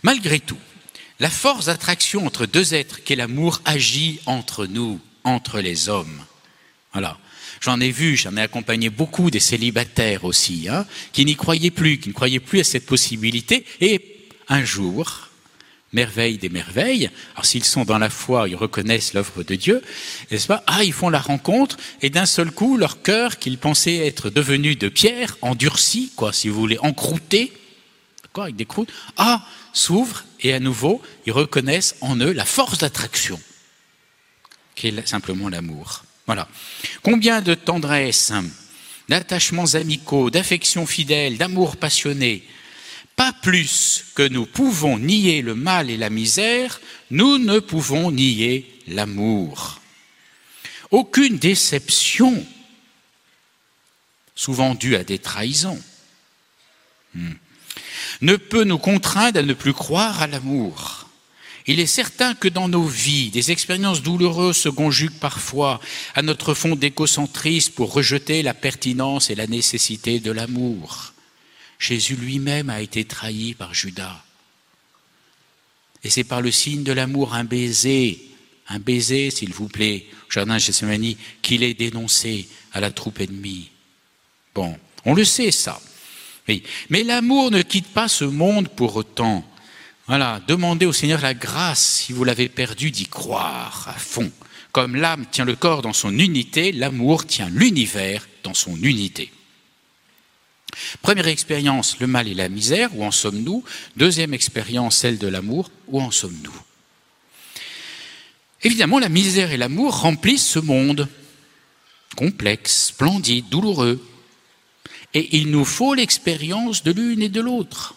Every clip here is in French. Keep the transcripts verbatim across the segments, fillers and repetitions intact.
Malgré tout, la force d'attraction entre deux êtres qu'est l'amour agit entre nous, entre les hommes. Voilà. J'en ai vu, j'en ai accompagné beaucoup des célibataires aussi, hein, qui n'y croyaient plus, qui ne croyaient plus à cette possibilité. Et un jour, merveille des merveilles, alors s'ils sont dans la foi, ils reconnaissent l'œuvre de Dieu, n'est-ce pas? Ah, ils font la rencontre, et d'un seul coup, leur cœur, qu'ils pensaient être devenu de pierre, endurci, quoi, si vous voulez, encrouté, d'accord, avec des croûtes, ah, s'ouvre, et à nouveau, ils reconnaissent en eux la force d'attraction, qui est simplement l'amour. Voilà. Combien de tendresse, d'attachements amicaux, d'affections fidèles, d'amour passionné, pas plus que nous pouvons nier le mal et la misère, nous ne pouvons nier l'amour. Aucune déception, souvent due à des trahisons, hmm, ne peut nous contraindre à ne plus croire à l'amour. Il est certain que dans nos vies, des expériences douloureuses se conjuguent parfois à notre fond d'écocentrisme pour rejeter la pertinence et la nécessité de l'amour. Jésus lui-même a été trahi par Judas. Et c'est par le signe de l'amour, un baiser, un baiser, s'il vous plaît, au jardin de Gethsémani, qu'il est dénoncé à la troupe ennemie. Bon, on le sait ça. Oui. Mais l'amour ne quitte pas ce monde pour autant. Voilà, demandez au Seigneur la grâce, si vous l'avez perdu, d'y croire à fond. Comme l'âme tient le corps dans son unité, l'amour tient l'univers dans son unité. Première expérience, le mal et la misère, où en sommes-nous? Deuxième expérience, celle de l'amour, où en sommes-nous? Évidemment, la misère et l'amour remplissent ce monde, complexe, splendide, douloureux. Et il nous faut l'expérience de l'une et de l'autre.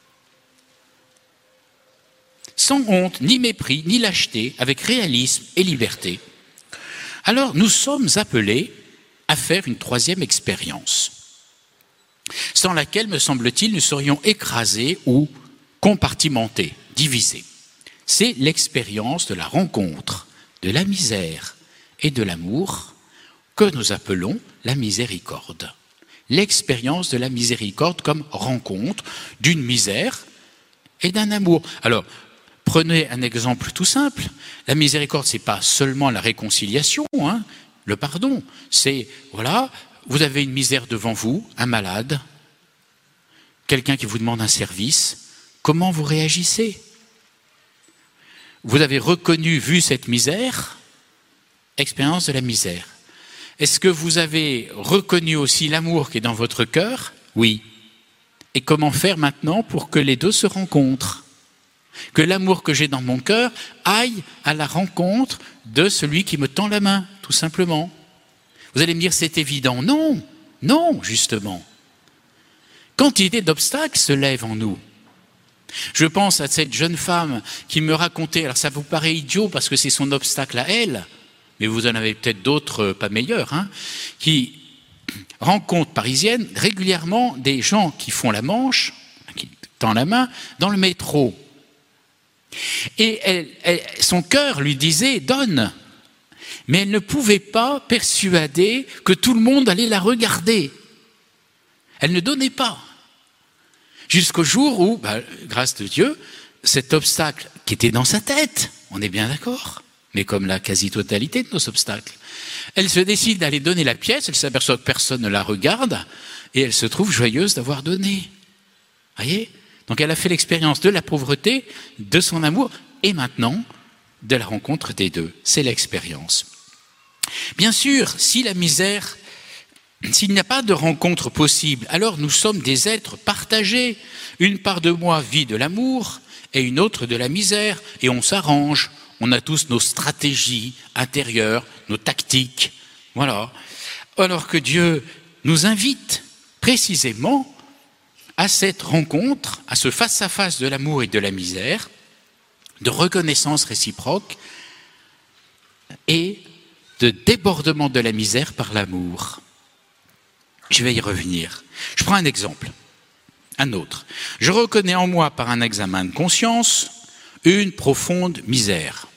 Sans honte, ni mépris, ni lâcheté, avec réalisme et liberté. Alors nous sommes appelés à faire une troisième expérience, sans laquelle, me semble-t-il, nous serions écrasés ou compartimentés, divisés. C'est l'expérience de la rencontre, de la misère et de l'amour que nous appelons la miséricorde. L'expérience de la miséricorde comme rencontre d'une misère et d'un amour. Alors, prenez un exemple tout simple. La miséricorde, ce n'est pas seulement la réconciliation, hein, le pardon. C'est, voilà, vous avez une misère devant vous, un malade, quelqu'un qui vous demande un service, comment vous réagissez? Vous avez reconnu, vu cette misère, expérience de la misère. Est-ce que vous avez reconnu aussi l'amour qui est dans votre cœur? Oui. Et comment faire maintenant pour que les deux se rencontrent? Que l'amour que j'ai dans mon cœur aille à la rencontre de celui qui me tend la main, tout simplement. Vous allez me dire, c'est évident. Non, non, justement. Quantité d'obstacles se lèvent en nous. Je pense à cette jeune femme qui me racontait, alors ça vous paraît idiot parce que c'est son obstacle à elle, mais vous en avez peut-être d'autres pas meilleurs, hein, qui rencontre parisienne régulièrement des gens qui font la manche, qui tendent la main, dans le métro. Et elle, elle, son cœur lui disait « donne ». Mais elle ne pouvait pas persuader que tout le monde allait la regarder. Elle ne donnait pas. Jusqu'au jour où, bah, grâce de Dieu, cet obstacle qui était dans sa tête, on est bien d'accord, mais comme la quasi-totalité de nos obstacles, elle se décide d'aller donner la pièce, elle s'aperçoit que personne ne la regarde, et elle se trouve joyeuse d'avoir donné. Voyez ? Donc elle a fait l'expérience de la pauvreté, de son amour, et maintenant de la rencontre des deux. C'est l'expérience. Bien sûr, si la misère, s'il n'y a pas de rencontre possible, alors nous sommes des êtres partagés. Une part de moi vit de l'amour et une autre de la misère, et on s'arrange. On a tous nos stratégies intérieures, nos tactiques. Voilà. Alors que Dieu nous invite précisément à cette rencontre, à ce face-à-face de l'amour et de la misère, de reconnaissance réciproque et de débordement de la misère par l'amour. Je vais y revenir. Je prends un exemple, un autre. Je reconnais en moi par un examen de conscience une profonde misère.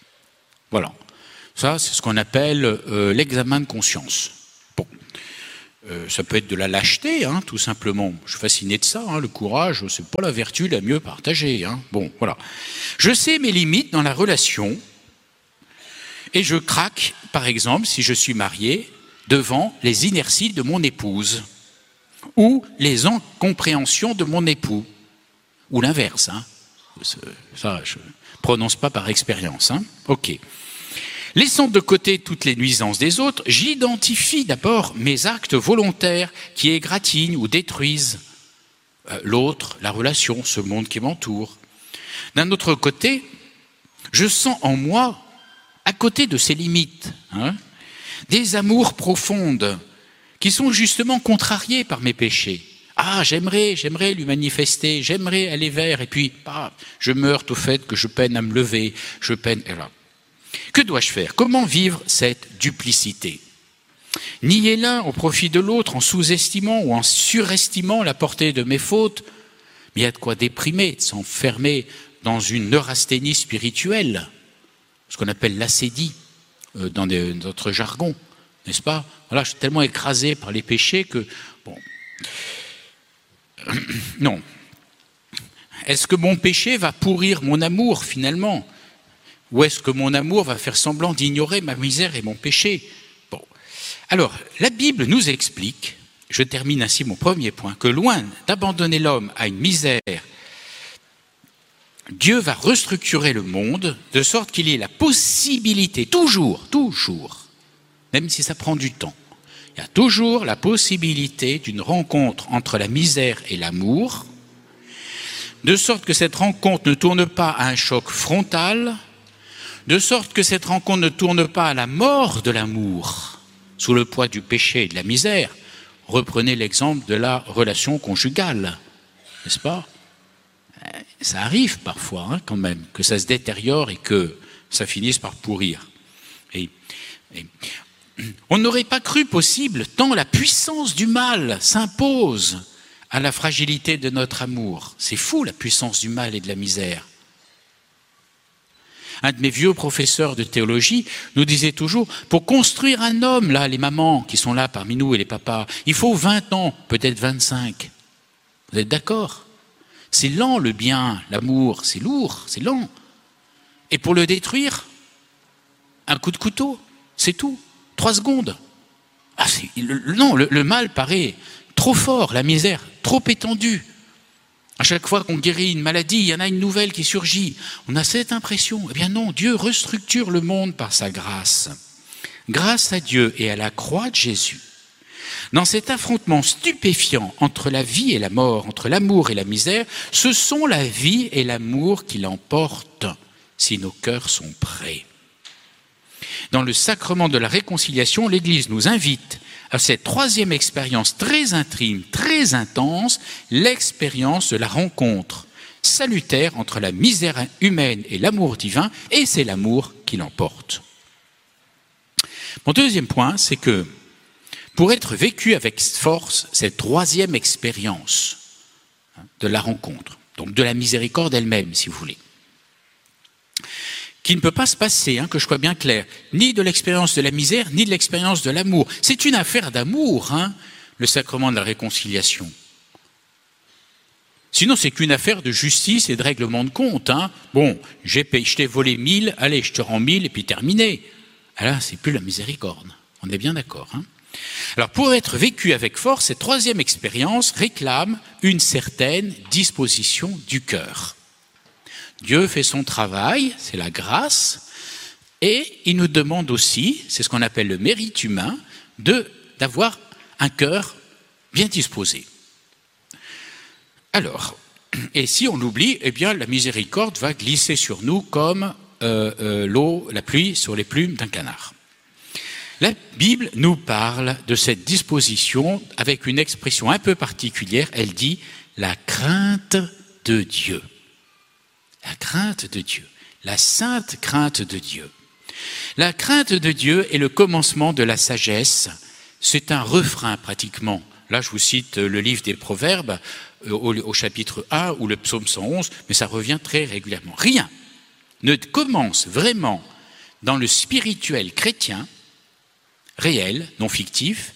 Voilà. Ça, c'est ce qu'on appelle euh, l'examen de conscience. Bon. Euh, ça peut être de la lâcheté, hein, tout simplement. Je suis fasciné de ça. Hein, le courage, c'est pas la vertu la mieux partagée. Hein. Bon, voilà. Je sais mes limites dans la relation et je craque, par exemple, si je suis marié, devant les inerties de mon épouse ou les incompréhensions de mon époux, ou l'inverse. Hein. Ça, je ne prononce pas par expérience. Hein. Ok. Laissant de côté toutes les nuisances des autres, j'identifie d'abord mes actes volontaires qui égratignent ou détruisent euh, l'autre, la relation, ce monde qui m'entoure. D'un autre côté, je sens en moi, à côté de ces limites, hein, des amours profondes qui sont justement contrariées par mes péchés. Ah, j'aimerais, j'aimerais lui manifester, j'aimerais aller vers, et puis ah, je me heurte au fait que je peine à me lever, je peine... Et là. Que dois-je faire? Comment vivre cette duplicité? Nier l'un au profit de l'autre en sous-estimant ou en surestimant la portée de mes fautes, mais il y a de quoi déprimer, de s'enfermer dans une neurasthénie spirituelle, ce qu'on appelle l'acédie euh, dans des, notre jargon, n'est-ce pas? Voilà, je suis tellement écrasé par les péchés que... Bon. Non. Est-ce que mon péché va pourrir mon amour finalement? Ou est-ce que mon amour va faire semblant d'ignorer ma misère et mon péché? Bon. Alors, la Bible nous explique, je termine ainsi mon premier point, que loin d'abandonner l'homme à une misère, Dieu va restructurer le monde de sorte qu'il y ait la possibilité, toujours, toujours, même si ça prend du temps, il y a toujours la possibilité d'une rencontre entre la misère et l'amour, de sorte que cette rencontre ne tourne pas à un choc frontal, de sorte que cette rencontre ne tourne pas à la mort de l'amour, sous le poids du péché et de la misère. Reprenez l'exemple de la relation conjugale, n'est-ce pas? Ça arrive parfois, hein, quand même, que ça se détériore et que ça finisse par pourrir. Et, et, on n'aurait pas cru possible tant la puissance du mal s'impose à la fragilité de notre amour. C'est fou, la puissance du mal et de la misère. Un de mes vieux professeurs de théologie nous disait toujours, pour construire un homme, là, les mamans qui sont là parmi nous et les papas, il faut vingt ans, peut-être vingt-cinq. Vous êtes d'accord? C'est lent le bien, l'amour, c'est lourd, c'est lent. Et pour le détruire, un coup de couteau, c'est tout. Trois secondes. Ah, c'est, le, non, le, le mal paraît trop fort, la misère trop étendue. À chaque fois qu'on guérit une maladie, il y en a une nouvelle qui surgit. On a cette impression. Eh bien non, Dieu restructure le monde par sa grâce. Grâce à Dieu et à la croix de Jésus, dans cet affrontement stupéfiant entre la vie et la mort, entre l'amour et la misère, ce sont la vie et l'amour qui l'emportent, si nos cœurs sont prêts. Dans le sacrement de la réconciliation, l'Église nous invite à cette troisième expérience très intime, très intense, l'expérience de la rencontre salutaire entre la misère humaine et l'amour divin, et c'est l'amour qui l'emporte. Mon deuxième point, c'est que pour être vécu avec force, cette troisième expérience de la rencontre, donc de la miséricorde elle-même, si vous voulez, qui ne peut pas se passer, hein, que je sois bien clair, ni de l'expérience de la misère, ni de l'expérience de l'amour. C'est une affaire d'amour, hein, le sacrement de la réconciliation. Sinon, c'est qu'une affaire de justice et de règlement de compte. Hein. Bon, j'ai payé, je t'ai volé mille, allez, je te rends mille, et puis terminé. Alors, c'est plus la miséricorde. On est bien d'accord. Hein. Alors, pour être vécu avec force, cette troisième expérience réclame une certaine disposition du cœur. Dieu fait son travail, c'est la grâce, et il nous demande aussi, c'est ce qu'on appelle le mérite humain, de, d'avoir un cœur bien disposé. Alors, et si on l'oublie, eh bien la miséricorde va glisser sur nous comme euh, euh, l'eau, la pluie sur les plumes d'un canard. La Bible nous parle de cette disposition avec une expression un peu particulière, elle dit « la crainte de Dieu ». La crainte de Dieu, la sainte crainte de Dieu. La crainte de Dieu est le commencement de la sagesse. C'est un refrain pratiquement. Là, je vous cite le livre des Proverbes au, au chapitre un ou le psaume cent onze, mais ça revient très régulièrement. Rien ne commence vraiment dans le spirituel chrétien, réel, non fictif,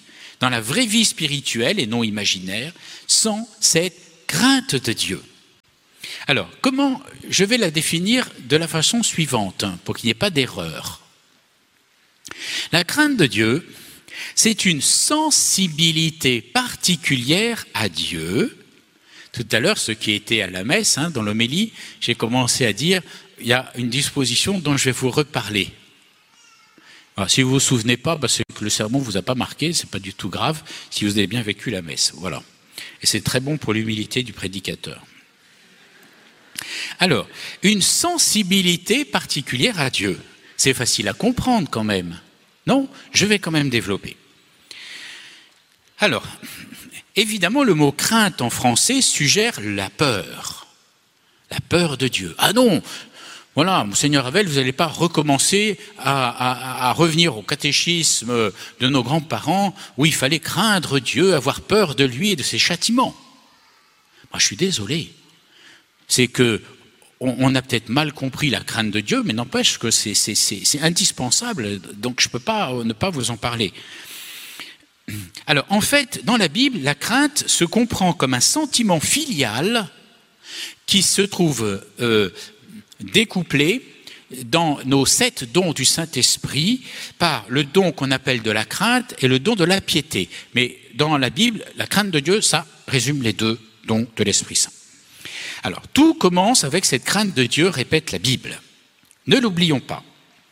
dans la vraie vie spirituelle et non imaginaire, sans cette crainte de Dieu. Alors, comment je vais la définir de la façon suivante, pour qu'il n'y ait pas d'erreur. La crainte de Dieu, c'est une sensibilité particulière à Dieu. Tout à l'heure, ceux qui étaient à la messe, hein, dans l'homélie, j'ai commencé à dire, il y a une disposition dont je vais vous reparler. Alors, si vous ne vous souvenez pas, bah, c'est que le sermon ne vous a pas marqué, ce n'est pas du tout grave, si vous avez bien vécu la messe. Voilà. Et c'est très bon pour l'humilité du prédicateur. Alors, une sensibilité particulière à Dieu. C'est facile à comprendre quand même. Non, je vais quand même développer. Alors, évidemment, le mot crainte en français suggère la peur. La peur de Dieu. Ah non, voilà, Monseigneur Ravel, vous n'allez pas recommencer à, à, à revenir au catéchisme de nos grands-parents où il fallait craindre Dieu, avoir peur de lui et de ses châtiments. Moi, je suis désolé. C'est que on a peut-être mal compris la crainte de Dieu, mais n'empêche que c'est, c'est, c'est, c'est indispensable, donc je ne peux pas ne pas vous en parler. Alors, en fait, dans la Bible, la crainte se comprend comme un sentiment filial qui se trouve euh, découplé dans nos sept dons du Saint-Esprit par le don qu'on appelle de la crainte et le don de la piété. Mais dans la Bible, la crainte de Dieu, ça résume les deux dons de l'Esprit Saint. Alors, tout commence avec cette crainte de Dieu, répète la Bible. Ne l'oublions pas.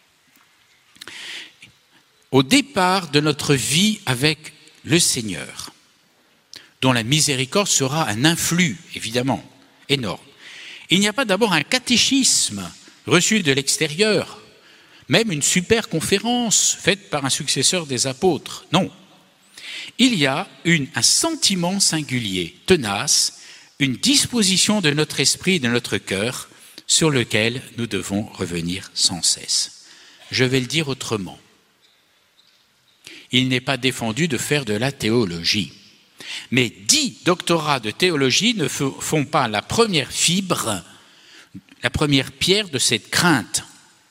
Au départ de notre vie avec le Seigneur, dont la miséricorde sera un influx, évidemment, énorme, il n'y a pas d'abord un catéchisme reçu de l'extérieur, même une super conférence faite par un successeur des apôtres. Non. Il y a une, un sentiment singulier, tenace, une disposition de notre esprit et de notre cœur sur lequel nous devons revenir sans cesse. Je vais le dire autrement. Il n'est pas défendu de faire de la théologie. Mais dix doctorats de théologie ne font pas la première fibre, la première pierre de cette crainte.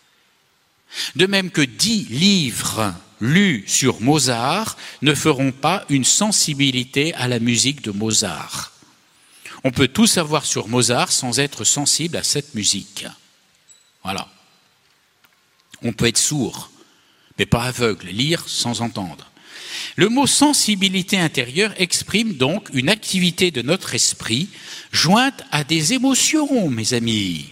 De même que dix livres lus sur Mozart ne feront pas une sensibilité à la musique de Mozart. On peut tout savoir sur Mozart sans être sensible à cette musique. Voilà. On peut être sourd, mais pas aveugle, lire sans entendre. Le mot sensibilité intérieure exprime donc une activité de notre esprit jointe à des émotions, mes amis.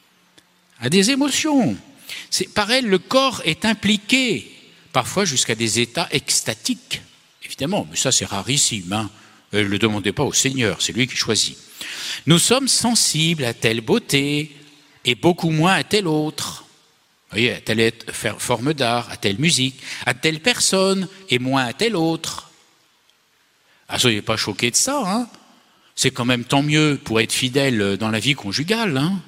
À des émotions. C'est, par elle, le corps est impliqué, parfois jusqu'à des états extatiques. Évidemment, mais ça c'est rarissime, hein. Ne le demandez pas au Seigneur, c'est lui qui choisit. Nous sommes sensibles à telle beauté et beaucoup moins à telle autre. Vous voyez, à telle forme d'art, à telle musique, à telle personne et moins à telle autre. Ah, soyez pas choqués de ça, hein. C'est quand même tant mieux pour être fidèle dans la vie conjugale, hein.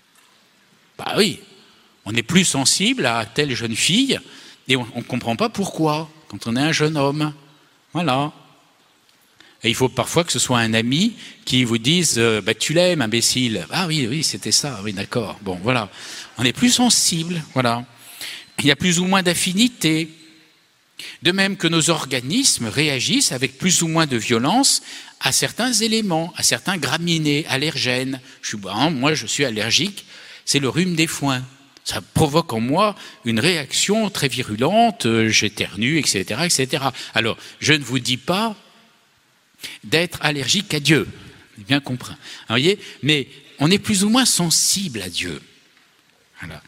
Bah oui, on est plus sensible à telle jeune fille et on ne comprend pas pourquoi quand on est un jeune homme. Voilà. Et il faut parfois que ce soit un ami qui vous dise euh, bah, « tu l'aimes, imbécile ». Ah oui, oui, c'était ça, oui, d'accord. Bon, voilà. On est plus sensible, voilà. Il y a plus ou moins d'affinité. De même que nos organismes réagissent avec plus ou moins de violence à certains éléments, à certains graminées, allergènes. Je suis, bah, moi, je suis allergique, c'est le rhume des foins. Ça provoque en moi une réaction très virulente, euh, j'éternue, et cetera, et cetera. Alors, je ne vous dis pas d'être allergique à Dieu, bien compris. Vous voyez, mais on est plus ou moins sensible à Dieu. Voilà.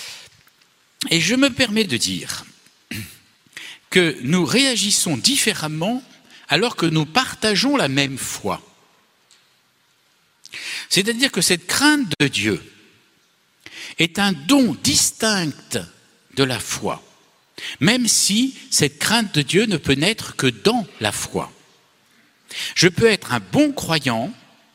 Et je me permets de dire que nous réagissons différemment alors que nous partageons la même foi. C'est-à-dire que cette crainte de Dieu est un don distinct de la foi, même si cette crainte de Dieu ne peut naître que dans la foi. Je peux être un bon croyant,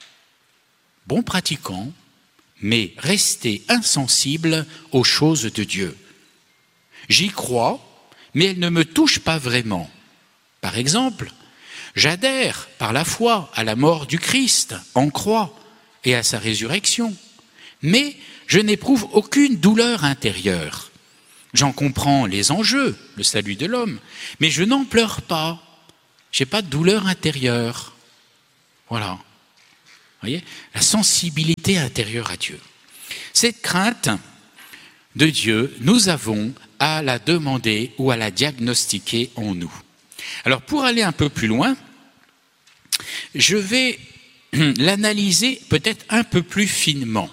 bon pratiquant, mais rester insensible aux choses de Dieu. J'y crois, mais elles ne me touchent pas vraiment. Par exemple, j'adhère par la foi à la mort du Christ en croix et à sa résurrection, mais je n'éprouve aucune douleur intérieure. J'en comprends les enjeux, le salut de l'homme, mais je n'en pleure pas. j'ai pas de douleur intérieure. Voilà. Vous voyez, la sensibilité intérieure à Dieu. Cette crainte de Dieu, nous avons à la demander ou à la diagnostiquer en nous. Alors, pour aller un peu plus loin, je vais l'analyser peut-être un peu plus finement.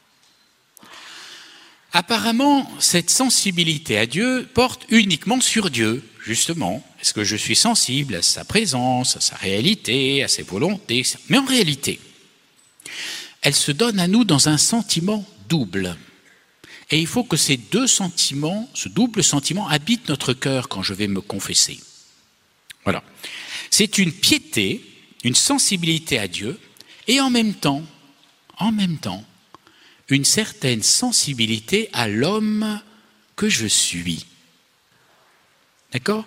Apparemment, cette sensibilité à Dieu porte uniquement sur Dieu, justement. Est-ce que je suis sensible à sa présence, à sa réalité, à ses volontés? Mais en réalité, elle se donne à nous dans un sentiment double. Et il faut que ces deux sentiments, ce double sentiment, habite notre cœur quand je vais me confesser. Voilà. C'est une piété, une sensibilité à Dieu, et en même temps, en même temps, une certaine sensibilité à l'homme que je suis. D'accord ?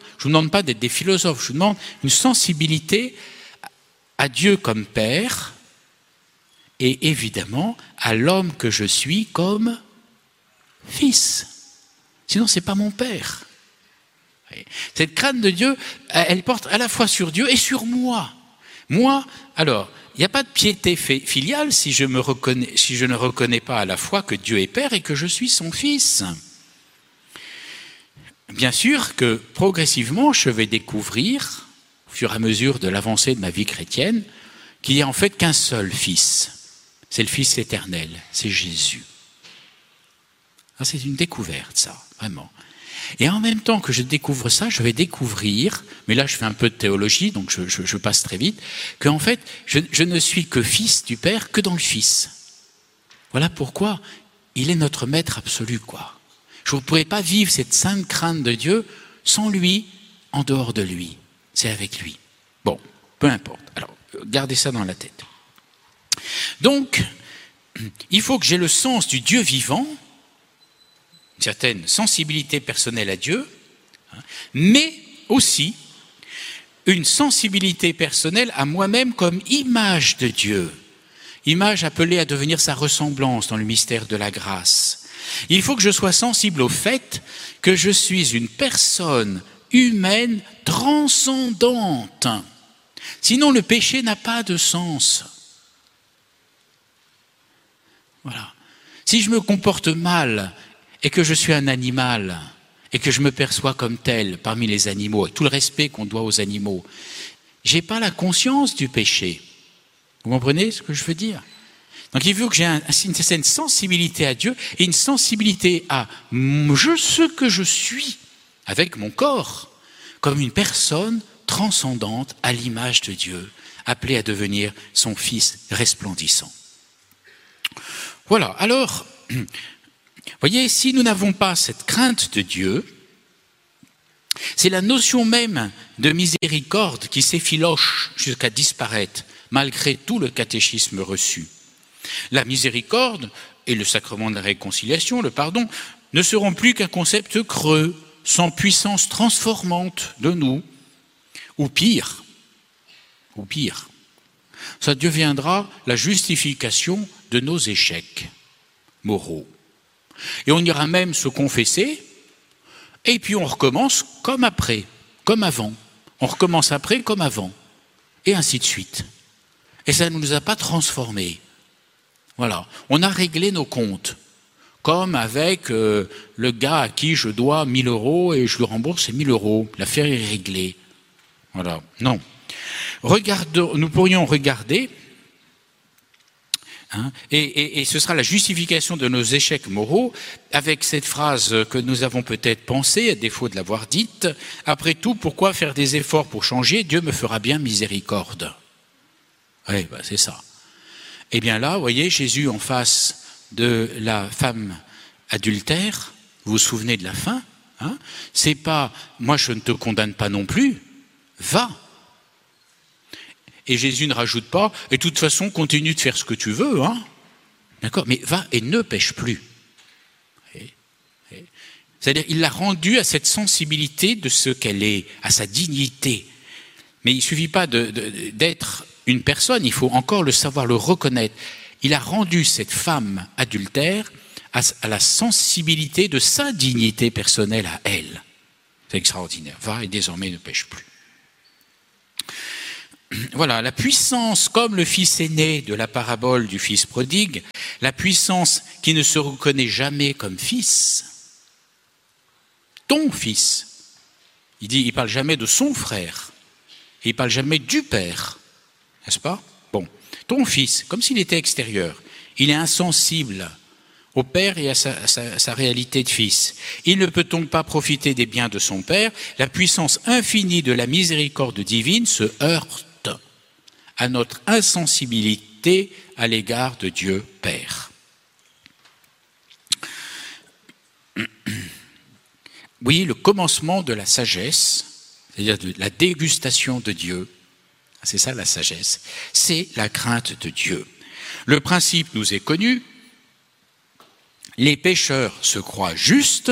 Je ne vous demande pas d'être des philosophes, je vous demande une sensibilité à Dieu comme Père, et évidemment à l'homme que je suis comme Fils. Sinon, ce n'est pas mon Père. Cette crainte de Dieu, elle porte à la fois sur Dieu et sur moi. Moi, alors, il n'y a pas de piété filiale si je, me reconnais, si je ne reconnais pas à la fois que Dieu est Père et que je suis son Fils. Bien sûr que progressivement, je vais découvrir, au fur et à mesure de l'avancée de ma vie chrétienne, qu'il n'y a en fait qu'un seul Fils. C'est le Fils éternel, c'est Jésus. Ah, c'est une découverte, ça, vraiment. Et en même temps que je découvre ça, je vais découvrir, mais là je fais un peu de théologie, donc je, je, je passe très vite, qu'en fait, je, je ne suis que fils du Père que dans le Fils. Voilà pourquoi il est notre maître absolu, quoi. Je ne pourrais pas vivre cette sainte crainte de Dieu sans lui, en dehors de lui. C'est avec lui. Bon, peu importe. Alors, gardez ça dans la tête. Donc, il faut que j'ai le sens du Dieu vivant, une certaine sensibilité personnelle à Dieu, mais aussi une sensibilité personnelle à moi-même comme image de Dieu, image appelée à devenir sa ressemblance dans le mystère de la grâce. Il faut que je sois sensible au fait que je suis une personne humaine transcendante. Sinon, le péché n'a pas de sens. Voilà. Si je me comporte mal et que je suis un animal et que je me perçois comme tel parmi les animaux, avec tout le respect qu'on doit aux animaux, je n'ai pas la conscience du péché. Vous comprenez ce que je veux dire ? Donc il faut que j'ai un, une certaine sensibilité à Dieu et une sensibilité à je, ce que je suis avec mon corps, comme une personne transcendante à l'image de Dieu, appelée à devenir son Fils resplendissant. Voilà, alors, vous voyez, si nous n'avons pas cette crainte de Dieu, c'est la notion même de miséricorde qui s'effiloche jusqu'à disparaître, malgré tout le catéchisme reçu. La miséricorde et le sacrement de la réconciliation, le pardon, ne seront plus qu'un concept creux, sans puissance transformante de nous, ou pire, ou pire, ça deviendra la justification de nos échecs moraux. Et on ira même se confesser, et puis on recommence comme après, comme avant. On recommence après comme avant, et ainsi de suite. Et ça ne nous a pas transformés. Voilà, on a réglé nos comptes, comme avec euh, le gars à qui je dois mille euros et je lui rembourse mille euros. L'affaire est réglée. Voilà, non. Regardons, nous pourrions regarder, hein, et, et, et ce sera la justification de nos échecs moraux, avec cette phrase que nous avons peut-être pensée, à défaut de l'avoir dite, « Après tout, pourquoi faire des efforts pour changer ? Dieu me fera bien miséricorde. » Oui, ben c'est ça. Eh bien là, vous voyez, Jésus en face de la femme adultère, vous vous souvenez de la fin, hein, c'est pas « moi je ne te condamne pas non plus, va ». Et Jésus ne rajoute pas « et de toute façon, continue de faire ce que tu veux, hein ». D'accord, mais va et ne pêche plus. C'est-à-dire, il l'a rendue à cette sensibilité de ce qu'elle est, à sa dignité. Mais il ne suffit pas de, de, d'être une personne, il faut encore le savoir, le reconnaître. Il a rendu cette femme adultère à, à la sensibilité de sa dignité personnelle à elle. C'est extraordinaire. Va et désormais ne pêche plus. voilà, la puissance, comme le fils aîné de la parabole du fils prodigue, la puissance qui ne se reconnaît jamais comme fils, ton fils. Il dit, il parle jamais de son frère, et il parle jamais du père, n'est-ce pas? Bon, ton fils, comme s'il était extérieur, il est insensible au père et à sa, sa, sa réalité de fils. Il ne peut donc pas profiter des biens de son père. La puissance infinie de la miséricorde divine se heurte à notre insensibilité à l'égard de Dieu Père. Oui, le commencement de la sagesse, c'est-à-dire de la dégustation de Dieu, c'est ça la sagesse, c'est la crainte de Dieu. Le principe nous est connu, les pécheurs se croient justes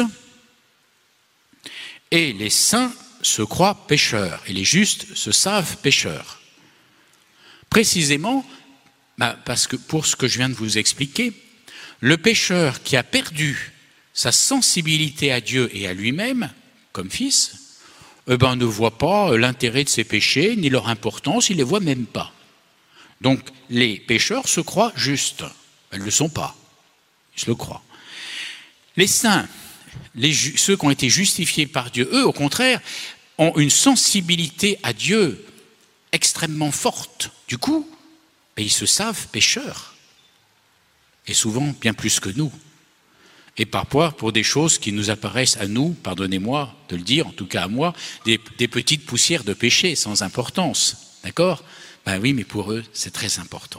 et les saints se croient pécheurs, et les justes se savent pécheurs. Précisément, bah parce que pour ce que je viens de vous expliquer, le pécheur qui a perdu sa sensibilité à Dieu et à lui-même, comme fils, eh ben, ne voit pas l'intérêt de ses péchés, ni leur importance, il ne les voit même pas. Donc, les pécheurs se croient justes. Ils ne le sont pas. Ils se le croient. Les saints, les, ceux qui ont été justifiés par Dieu, eux, au contraire, ont une sensibilité à Dieu extrêmement forte. Du coup, ben, ils se savent pécheurs. Et souvent, bien plus que nous. Et parfois pour des choses qui nous apparaissent à nous, pardonnez-moi de le dire, en tout cas à moi, des, des petites poussières de péché sans importance. D'accord? Ben oui, mais pour eux, c'est très important.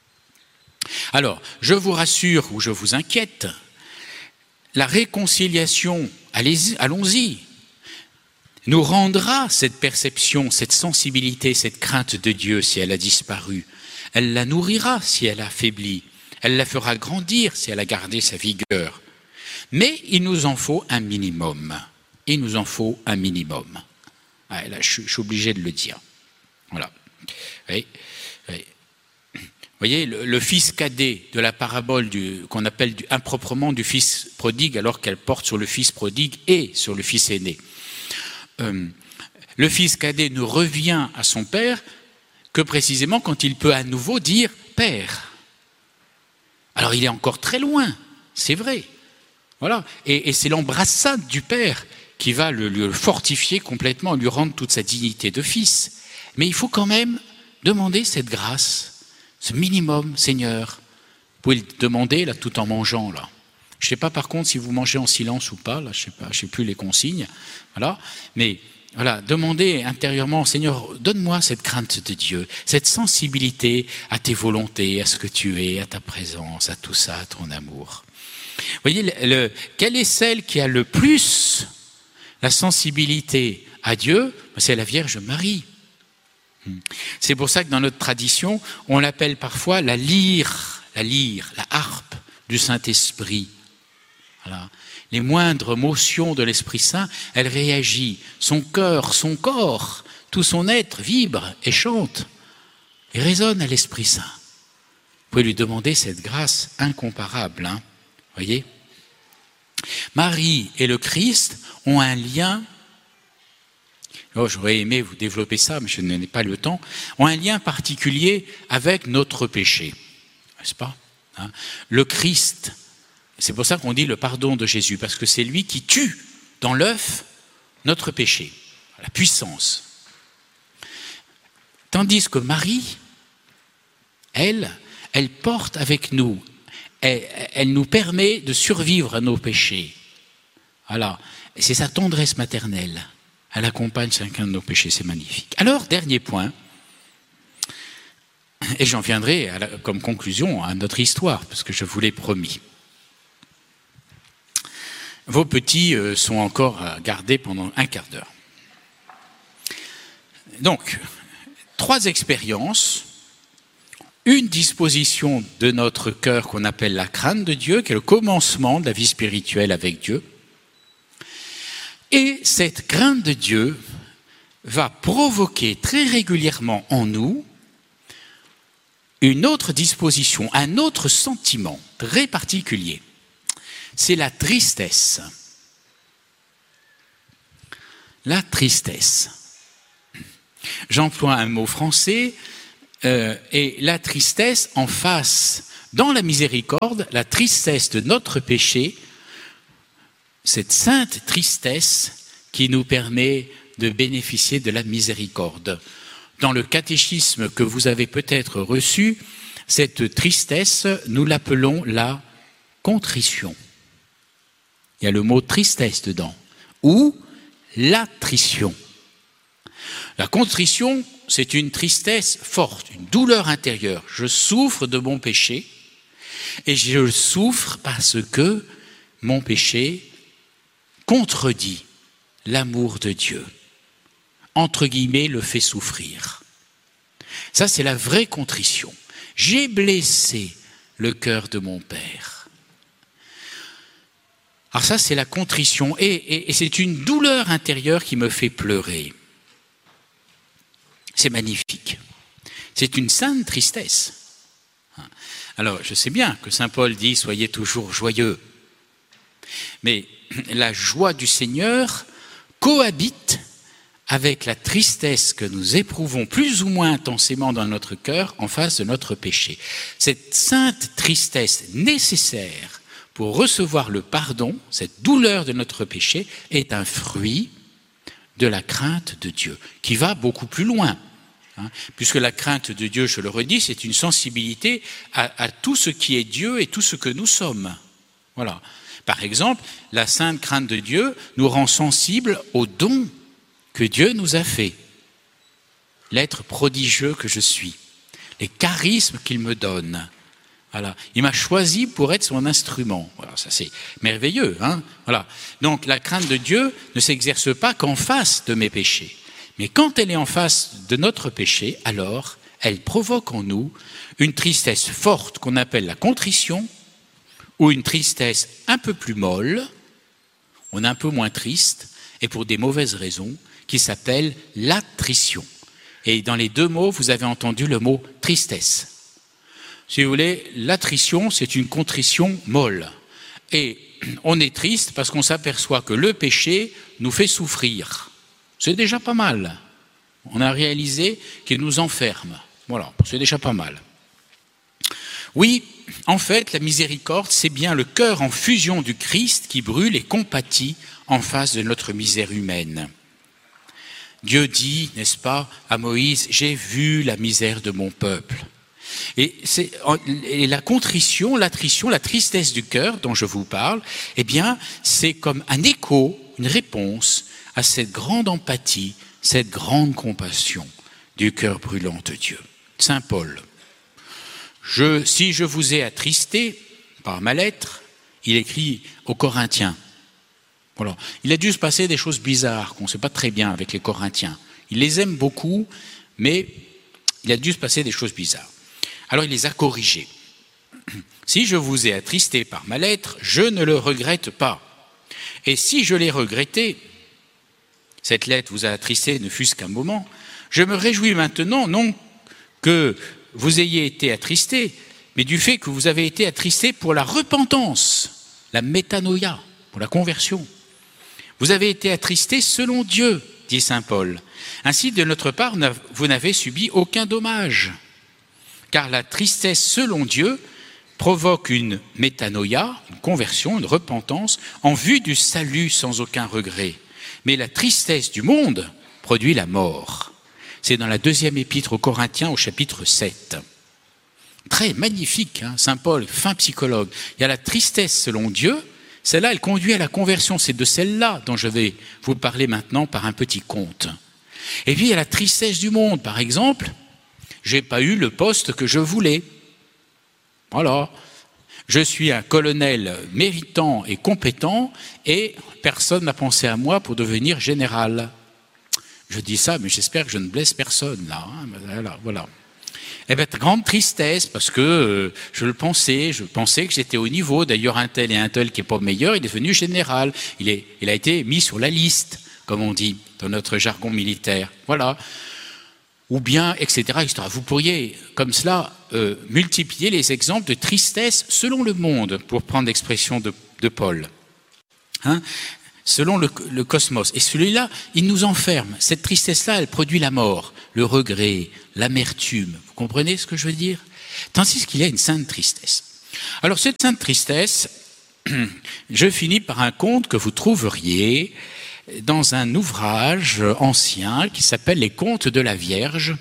Alors, je vous rassure ou je vous inquiète, la réconciliation, allez-y, allons-y, nous rendra cette perception, cette sensibilité, cette crainte de Dieu si elle a disparu. Elle la nourrira si elle a faibli. Elle la fera grandir si elle a gardé sa vigueur. Mais il nous en faut un minimum. Il nous en faut un minimum. Ah, là, je, je suis obligé de le dire. Voilà. Oui, oui. Vous voyez, le, le fils cadet de la parabole du, qu'on appelle du, improprement du fils prodigue, alors qu'elle porte sur le fils prodigue et sur le fils aîné. Euh, le fils cadet ne revient à son père que précisément quand il peut à nouveau dire « Père ». Alors il est encore très loin, c'est vrai. Voilà. Et, et c'est l'embrassade du Père qui va le, le fortifier complètement, lui rendre toute sa dignité de fils. Mais il faut quand même demander cette grâce, ce minimum, Seigneur. Vous pouvez le demander là, tout en mangeant. Là. Je ne sais pas par contre si vous mangez en silence ou pas, là, je ne sais pas, je sais plus les consignes. Voilà. Mais voilà, demandez intérieurement, Seigneur, donne-moi cette crainte de Dieu, cette sensibilité à tes volontés, à ce que tu es, à ta présence, à tout ça, à ton amour. Vous voyez, le, le, quelle est celle qui a le plus la sensibilité à Dieu? C'est la Vierge Marie. C'est pour ça que dans notre tradition, on l'appelle parfois la lyre, la lyre, la harpe du Saint-Esprit. Voilà. Les moindres motions de l'Esprit Saint, elle réagit. Son cœur, son corps, tout son être vibre et chante et résonne à l'Esprit Saint. Vous pouvez lui demander cette grâce incomparable, hein. Voyez, Marie et le Christ ont un lien, oh, j'aurais aimé vous développer ça, mais je n'ai pas le temps, ont un lien particulier avec notre péché, n'est-ce pas? Hein? Le Christ, c'est pour ça qu'on dit le pardon de Jésus, parce que c'est lui qui tue dans l'œuf notre péché, la puissance. Tandis que Marie, elle, elle porte avec nous, Elle, elle nous permet de survivre à nos péchés. Voilà. Et c'est sa tendresse maternelle. Elle accompagne chacun de nos péchés, c'est magnifique. Alors, dernier point, et j'en viendrai à la, comme conclusion à notre histoire, parce que je vous l'ai promis. Vos petits euh, sont encore à garder pendant un quart d'heure. Donc, trois expériences. Une disposition de notre cœur qu'on appelle la crainte de Dieu, qui est le commencement de la vie spirituelle avec Dieu. Et cette crainte de Dieu va provoquer très régulièrement en nous une autre disposition, un autre sentiment très particulier. C'est la tristesse. La tristesse. J'emploie un mot français, euh, et la tristesse en face, dans la miséricorde, la tristesse de notre péché, cette sainte tristesse qui nous permet de bénéficier de la miséricorde. Dans le catéchisme que vous avez peut-être reçu, cette tristesse, nous l'appelons la contrition. Il y a le mot tristesse dedans, ou l'attrition. La contrition, c'est une tristesse forte, une douleur intérieure. Je souffre de mon péché, et je souffre parce que mon péché contredit l'amour de Dieu. Entre guillemets, le fait souffrir. Ça, c'est la vraie contrition. J'ai blessé le cœur de mon Père. Alors ça, c'est la contrition, et, et, et c'est une douleur intérieure qui me fait pleurer. C'est magnifique. C'est une sainte tristesse. Alors, je sais bien que saint Paul dit « Soyez toujours joyeux ». Mais la joie du Seigneur cohabite avec la tristesse que nous éprouvons plus ou moins intensément dans notre cœur en face de notre péché. Cette sainte tristesse nécessaire pour recevoir le pardon, cette douleur de notre péché, est un fruit de la crainte de Dieu, qui va beaucoup plus loin. Hein, puisque la crainte de Dieu, je le redis, c'est une sensibilité à, à tout ce qui est Dieu et tout ce que nous sommes. Voilà. Par exemple, la sainte crainte de Dieu nous rend sensibles aux dons que Dieu nous a faits. L'être prodigieux que je suis, les charismes qu'il me donne. Voilà. Il m'a choisi pour être son instrument. Voilà, ça c'est merveilleux. Hein, voilà. Donc la crainte de Dieu ne s'exerce pas qu'en face de mes péchés. Mais quand elle est en face de notre péché, alors elle provoque en nous une tristesse forte qu'on appelle la contrition, ou une tristesse un peu plus molle, on est un peu moins triste, et pour des mauvaises raisons, qui s'appelle l'attrition. Et dans les deux mots, vous avez entendu le mot tristesse. Si vous voulez, l'attrition, c'est une contrition molle. Et on est triste parce qu'on s'aperçoit que le péché nous fait souffrir. C'est déjà pas mal. On a réalisé qu'il nous enferme. Voilà, c'est déjà pas mal. Oui, en fait, la miséricorde, c'est bien le cœur en fusion du Christ qui brûle et compatit en face de notre misère humaine. Dieu dit, n'est-ce pas, à Moïse, « J'ai vu la misère de mon peuple ». Et, c'est, et la contrition, l'attrition, la tristesse du cœur dont je vous parle, eh bien, c'est comme un écho, une réponse à cette grande empathie, cette grande compassion du cœur brûlant de Dieu. Saint Paul, je, si je vous ai attristé par ma lettre, il écrit aux Corinthiens. Voilà. Il a dû se passer des choses bizarres qu'on ne sait pas très bien avec les Corinthiens. Il les aime beaucoup, mais il a dû se passer des choses bizarres. Alors il les a corrigés. Si je vous ai attristé par ma lettre, je ne le regrette pas. Et si je l'ai regretté, cette lettre vous a attristé ne fût-ce qu'un moment, je me réjouis maintenant, non que vous ayez été attristé, mais du fait que vous avez été attristé pour la repentance, la métanoïa, pour la conversion. Vous avez été attristé selon Dieu, dit saint Paul. Ainsi, de notre part, vous n'avez subi aucun dommage. Car la tristesse selon Dieu provoque une métanoïa, une conversion, une repentance, en vue du salut sans aucun regret. Mais la tristesse du monde produit la mort. C'est dans la deuxième épître aux Corinthiens au chapitre sept. Très magnifique, hein, saint Paul, fin psychologue. Il y a la tristesse selon Dieu, celle-là, elle conduit à la conversion. C'est de celle-là dont je vais vous parler maintenant par un petit conte. Et puis il y a la tristesse du monde, par exemple. J'ai pas eu le poste que je voulais. Voilà. Je suis un colonel méritant et compétent et personne n'a pensé à moi pour devenir général. Je dis ça, mais j'espère que je ne blesse personne, là. Hein. Voilà, voilà. Eh bien, grande tristesse, parce que euh, je le pensais, je pensais que j'étais au niveau. D'ailleurs, un tel et un tel qui n'est pas meilleur, il est devenu général. Il, est, il a été mis sur la liste, comme on dit, dans notre jargon militaire. Voilà. Ou bien, et cetera, et cetera. Vous pourriez, comme cela, euh, multiplier les exemples de tristesse selon le monde, pour prendre l'expression de, de Paul. Hein ? selon le, le cosmos. Et celui-là, il nous enferme. Cette tristesse-là, elle produit la mort, le regret, l'amertume. Vous comprenez ce que je veux dire? Tandis qu'il y a une sainte tristesse. Alors cette sainte tristesse, je finis par un conte que vous trouveriez dans un ouvrage ancien qui s'appelle Les Contes de la Vierge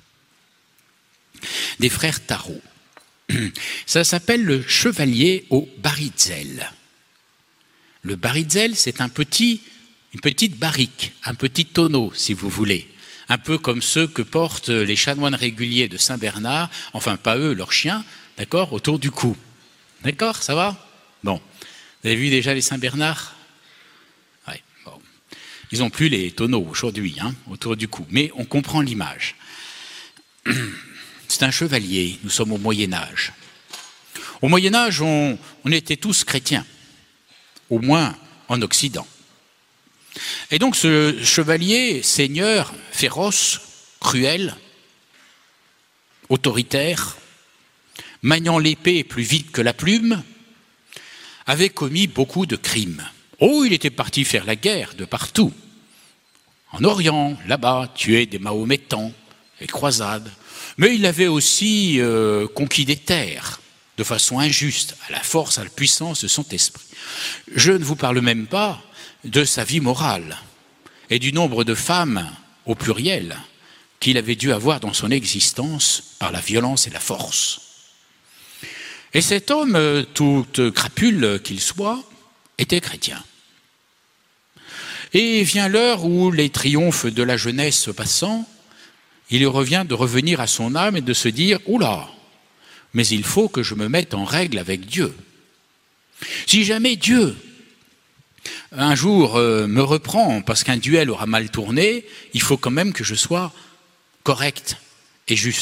des frères Tarot. Ça s'appelle Le Chevalier au Baritzel. Le baritzel, c'est un petit, une petite barrique, un petit tonneau, si vous voulez. Un peu comme ceux que portent les chanoines réguliers de Saint-Bernard, enfin pas eux, leurs chiens, d'accord, autour du cou. D'accord, ça va? Bon. Vous avez vu déjà les Saint-Bernard? Ouais, bon. Ils n'ont plus les tonneaux aujourd'hui, hein, autour du cou. Mais on comprend l'image. C'est un chevalier, nous sommes au Moyen-Âge. Au Moyen-Âge, on, on était tous chrétiens, au moins en Occident. Et donc ce chevalier, seigneur, féroce, cruel, autoritaire, maniant l'épée plus vite que la plume, avait commis beaucoup de crimes. Oh, il était parti faire la guerre de partout. En Orient, là-bas, tuer des Mahométans, les croisades. Mais il avait aussi euh, conquis des terres de façon injuste, à la force, à la puissance de son esprit. Je ne vous parle même pas de sa vie morale et du nombre de femmes, au pluriel, qu'il avait dû avoir dans son existence par la violence et la force. Et cet homme, tout crapule qu'il soit, était chrétien. Et vient l'heure où, les triomphes de la jeunesse se passant, il lui revient de revenir à son âme et de se dire « Oula, mais il faut que je me mette en règle avec Dieu. Si jamais Dieu, un jour, euh, me reprend parce qu'un duel aura mal tourné, il faut quand même que je sois correct et juste. »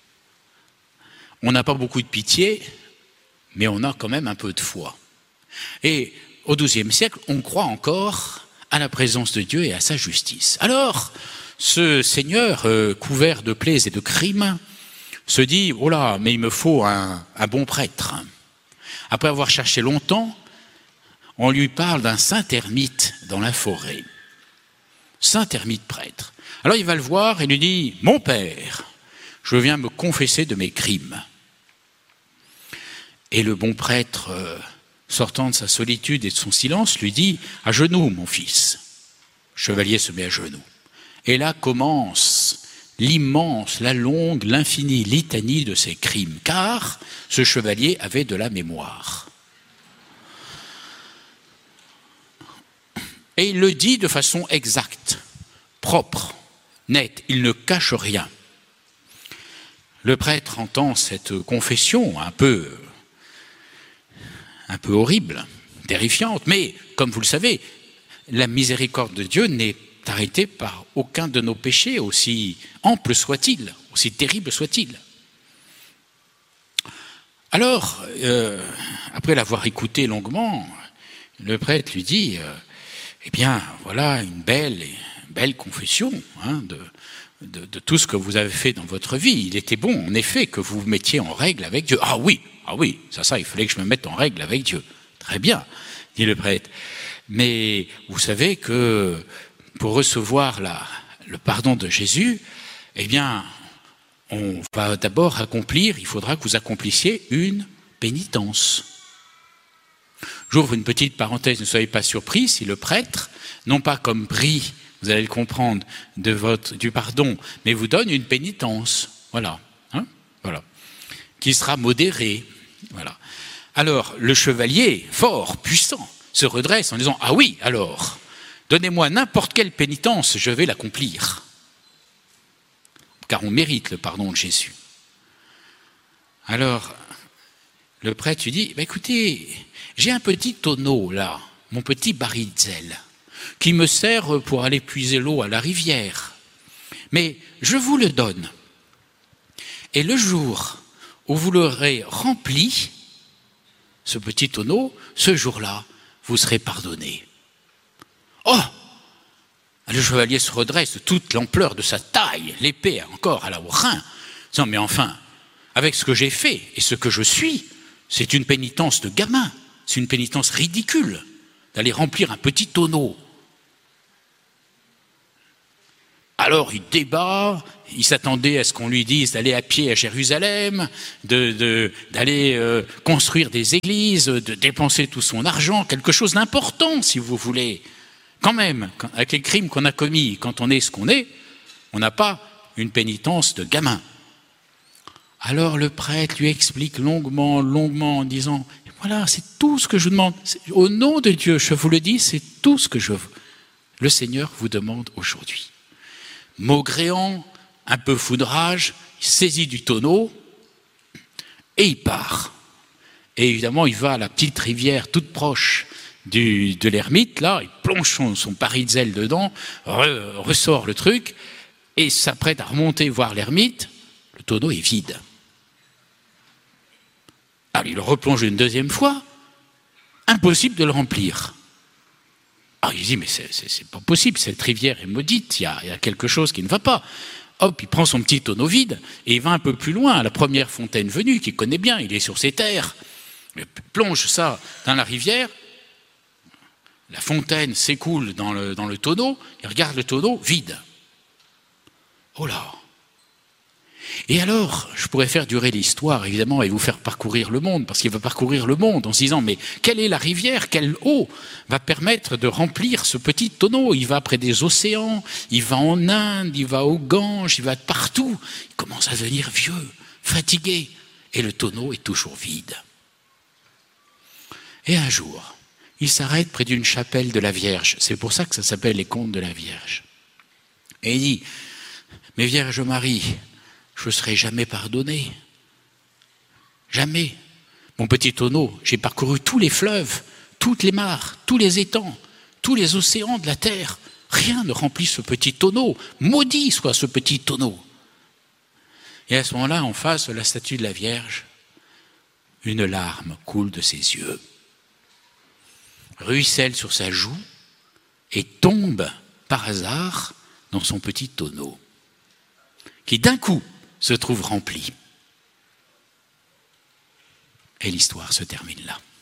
On n'a pas beaucoup de pitié, mais on a quand même un peu de foi. Et au douzième siècle, on croit encore à la présence de Dieu et à sa justice. Alors, ce seigneur, euh, couvert de plaies et de crimes, se dit « Oh là, mais il me faut un, un bon prêtre. » Après avoir cherché longtemps, on lui parle d'un saint ermite dans la forêt. Saint ermite prêtre. Alors il va le voir et lui dit « Mon père, je viens me confesser de mes crimes. » Et le bon prêtre, euh, sortant de sa solitude et de son silence, lui dit « À genoux, mon fils. » Le chevalier se met à genoux. Et là commence l'immense, la longue, l'infinie litanie de ses crimes, car ce chevalier avait de la mémoire. Et il le dit de façon exacte, propre, nette, il ne cache rien. Le prêtre entend cette confession un peu, un peu horrible, terrifiante, mais comme vous le savez, la miséricorde de Dieu n'est arrêté par aucun de nos péchés, aussi ample soit-il, aussi terrible soit-il. Alors, euh, après l'avoir écouté longuement, le prêtre lui dit euh, « Eh bien, voilà une belle, une belle confession hein, de, de, de tout ce que vous avez fait dans votre vie. Il était bon, en effet, que vous vous mettiez en règle avec Dieu. »« Ah oui, ah oui, ça, ça, il fallait que je me mette en règle avec Dieu. » »« Très bien, dit le prêtre. Mais vous savez que pour recevoir la, le pardon de Jésus, eh bien, on va d'abord accomplir, il faudra que vous accomplissiez une pénitence. » J'ouvre une petite parenthèse, ne soyez pas surpris si le prêtre, non pas comme prix, vous allez le comprendre, de votre, du pardon, mais vous donne une pénitence, voilà, hein, voilà, qui sera modérée, voilà. Alors, le chevalier, fort, puissant, se redresse en disant « Ah oui, alors, donnez-moi n'importe quelle pénitence, je vais l'accomplir. » Car on mérite le pardon de Jésus. Alors, le prêtre lui dit bah, « Écoutez, j'ai un petit tonneau là, mon petit baritzel, qui me sert pour aller puiser l'eau à la rivière. Mais je vous le donne. Et le jour où vous l'aurez rempli, ce petit tonneau, ce jour-là, vous serez pardonné. » Oh! Le chevalier se redresse de toute l'ampleur de sa taille, l'épée encore à la au rein. Non mais enfin, avec ce que j'ai fait et ce que je suis, c'est une pénitence de gamin, c'est une pénitence ridicule. d'aller remplir un petit tonneau. Alors il débat, il s'attendait à ce qu'on lui dise d'aller à pied à Jérusalem, de, de, d'aller euh, construire des églises, de dépenser tout son argent, quelque chose d'important si vous voulez. Quand même, avec les crimes qu'on a commis, quand on est ce qu'on est, on n'a pas une pénitence de gamin. Alors le prêtre lui explique longuement, longuement en disant « Voilà, c'est tout ce que je vous demande. Au nom de Dieu, je vous le dis, c'est tout ce que je, le Seigneur vous demande aujourd'hui. » Maugréant, un peu foudrage, il saisit du tonneau et il part. Et évidemment, il va à la petite rivière toute proche du, de l'ermite, là, il plonge son, son parizel dedans, re, ressort le truc, et s'apprête à remonter voir l'ermite, le tonneau est vide. Alors il le replonge une deuxième fois, impossible de le remplir. Alors il dit, mais c'est, c'est, c'est pas possible, cette rivière est maudite, il y, a, il y a quelque chose qui ne va pas. Hop, il prend son petit tonneau vide et il va un peu plus loin, à la première fontaine venue, qu'il connaît bien, il est sur ses terres. Il plonge ça dans la rivière, la fontaine s'écoule dans le, dans le tonneau, il regarde le tonneau vide. Oh là! Et alors, je pourrais faire durer l'histoire, évidemment, et vous faire parcourir le monde, parce qu'il va parcourir le monde en se disant, mais quelle est la rivière, quelle eau va permettre de remplir ce petit tonneau? Il va près des océans, il va en Inde, il va au Gange, il va partout. Il commence à devenir vieux, fatigué, et le tonneau est toujours vide. Et un jour, il s'arrête près d'une chapelle de la Vierge. C'est pour ça que ça s'appelle les contes de la Vierge. Et il dit, mais Vierge Marie, je ne serai jamais pardonné. Jamais. Mon petit tonneau, j'ai parcouru tous les fleuves, toutes les mares, tous les étangs, tous les océans de la terre. Rien ne remplit ce petit tonneau. Maudit soit ce petit tonneau. Et à ce moment-là, en face de la statue de la Vierge, une larme coule de ses yeux, ruisselle sur sa joue et tombe par hasard dans son petit tonneau, qui d'un coup se trouve rempli. Et l'histoire se termine là.